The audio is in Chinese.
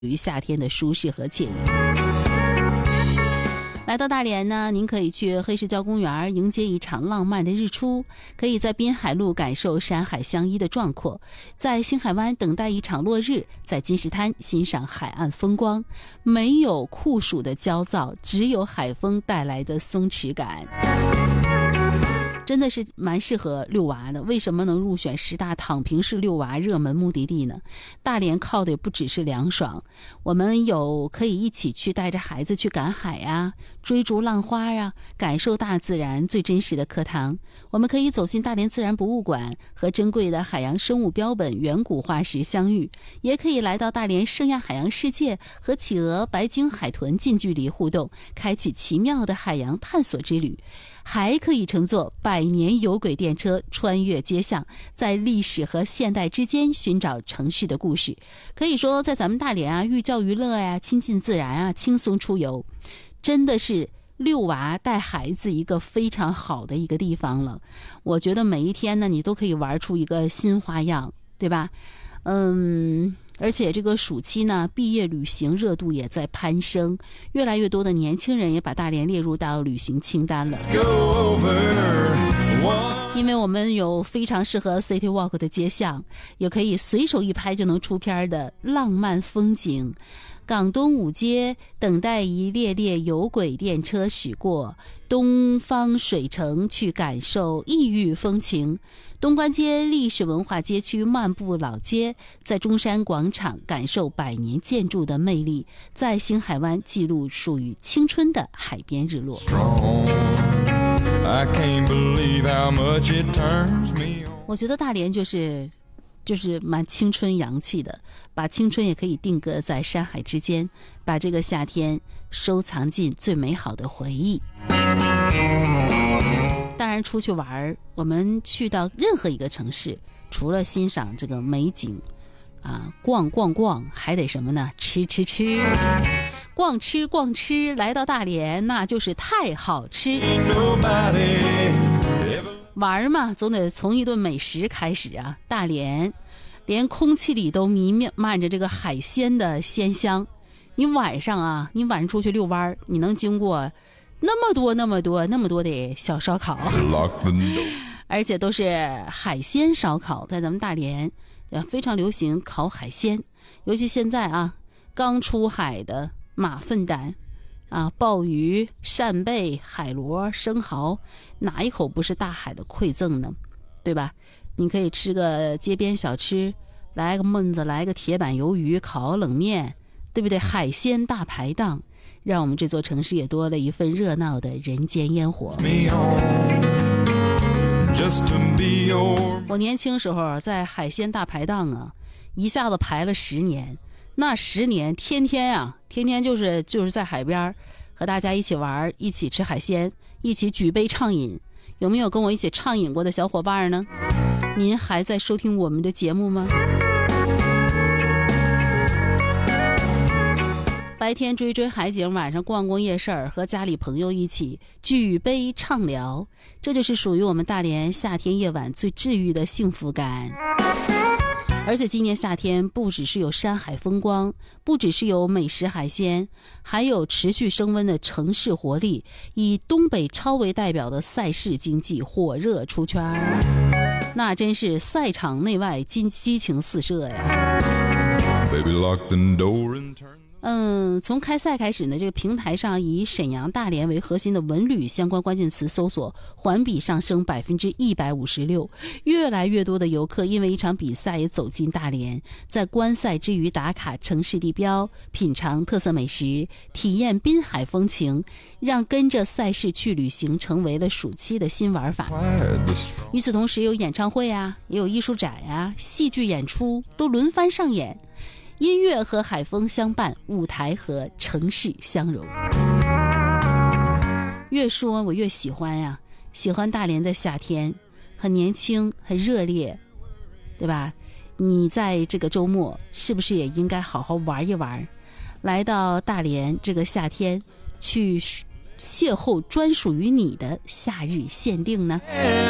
于夏天的舒适和惬意。来到大连呢，您可以去黑石礁公园迎接一场浪漫的日出，可以在滨海路感受山海相依的壮阔，在星海湾等待一场落日，在金石滩欣赏海岸风光。没有酷暑的焦躁，只有海风带来的松弛感。真的是蛮适合遛娃的。为什么能入选10大躺平式遛娃热门目的地呢？大连靠的也不只是凉爽，我们有可以一起去带着孩子去赶海啊，追逐浪花啊，感受大自然最真实的课堂。我们可以走进大连自然博物馆，和珍贵的海洋生物标本、远古化石相遇，也可以来到大连圣亚海洋世界，和企鹅、白鲸、海豚近距离互动，开启奇妙的海洋探索之旅。还可以乘坐100年有轨电车穿越街巷，在历史和现代之间寻找城市的故事。可以说在咱们大连啊，寓教于乐呀，亲近自然啊，轻松出游，真的是遛娃带孩子一个非常好的一个地方了。我觉得每一天呢，你都可以玩出一个新花样，对吧？而且这个暑期呢，毕业旅行热度也在攀升，越来越多的年轻人也把大连列入到旅行清单了。因为我们有非常适合 City Walk 的街巷，也可以随手一拍就能出片的浪漫风景。港东5街等待一列列有轨电车驶过，东方水城去感受异域风情，东关街历史文化街区漫步老街，在中山广场感受100年建筑的魅力，在星海湾记录属于青春的海边日落。我觉得大连就是蛮青春洋气的，把青春也可以定格在山海之间，把这个夏天收藏进最美好的回忆。当然出去玩，我们去到任何一个城市，除了欣赏这个美景啊，逛，还得什么呢？吃。逛吃，来到大连那就是太好吃。玩嘛，总得从一顿美食开始啊！大连连空气里都弥漫着这个海鲜的鲜香。你晚上出去遛弯，你能经过那么多的小烧烤，而且都是海鲜烧烤。在咱们大连非常流行烤海鲜，尤其现在啊，刚出海的马粪蛋啊，鲍鱼、扇贝、海螺、生蚝，哪一口不是大海的馈赠呢？对吧？你可以吃个街边小吃，来个焖子，来个铁板鱿鱼，烤冷面，对不对？海鲜大排档，让我们这座城市也多了一份热闹的人间烟火。我年轻时候在海鲜大排档啊，一下子排了10年。那10年天天就是在海边和大家一起玩，一起吃海鲜，一起举杯畅饮。有没有跟我一起畅饮过的小伙伴呢？您还在收听我们的节目吗？白天追海景，晚上逛夜市，和家里朋友一起举杯畅聊，这就是属于我们大连夏天夜晚最治愈的幸福感。而且今年夏天不只是有山海风光，不只是有美食海鲜，还有持续升温的城市活力，以东北超为代表的赛事经济火热出圈，那真是赛场内外激情四射呀。Baby, lock the door and turn从开赛开始呢，这个平台上以沈阳、大连为核心的文旅相关关键词搜索环比上升156%，越来越多的游客因为一场比赛也走进大连，在观赛之余打卡城市地标，品尝特色美食，体验滨海风情，让跟着赛事去旅行成为了暑期的新玩法。与此同时，有演唱会啊，也有艺术展啊，戏剧演出都轮番上演。音乐和海风相伴，舞台和城市相融。越说我越喜欢呀，喜欢大连的夏天，很年轻，很热烈，对吧？你在这个周末是不是也应该好好玩一玩？来到大连这个夏天，去邂逅专属于你的夏日限定呢？